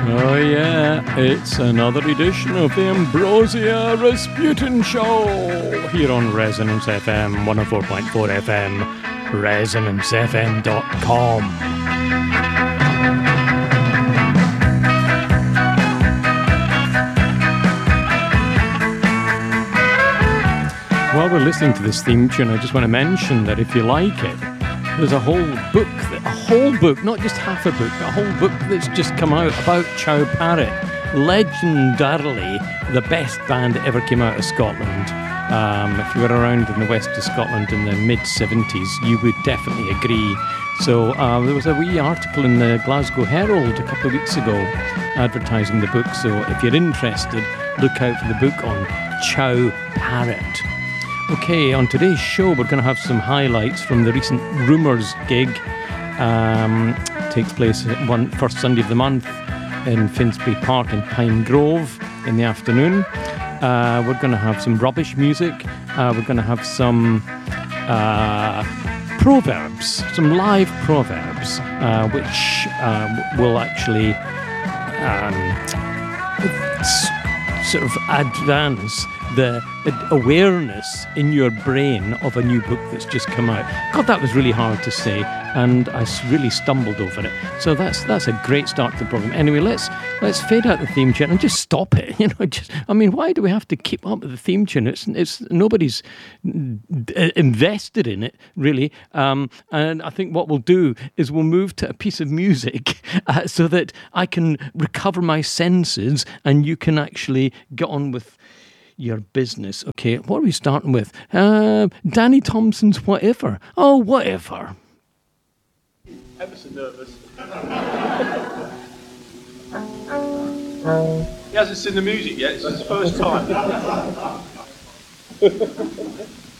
Oh yeah, it's another edition of the Ambrosia Rasputin Show here on Resonance FM 104.4 FM, resonancefm.com. While we're listening to this theme tune, I just want to mention that if you like it, there's a whole book, not just half a book, a whole book that's just come out about Chow Parrot. Legendarily, the best band that ever came out of Scotland. If you were around in the west of Scotland in the mid-70s, you would definitely agree. So there was a wee article in the Glasgow Herald a couple of weeks ago advertising the book. So if you're interested, look out for the book on Chow Parrot. Okay, on today's show, we're going to have some highlights from the recent Rumours gig. Takes place first Sunday of the month in Finsbury Park in Pine Grove in the afternoon. We're going to have some rubbish music. We're going to have some proverbs, some live proverbs, which will actually sort of advance the awareness in your brain of a new book that's just come out. God, that was really hard to say, and I really stumbled over it. So that's a great start to the program. Anyway, let's fade out the theme tune and just stop it. Why do we have to keep up with the theme tune? It's nobody's invested in it really. And I think what we'll do is we'll move to a piece of music so that I can recover my senses and you can actually get on with your business. Okay, what are we starting with? Danny Thompson's Whatever. Oh, Whatever. Ever so nervous. He hasn't seen the music yet, it's his first time.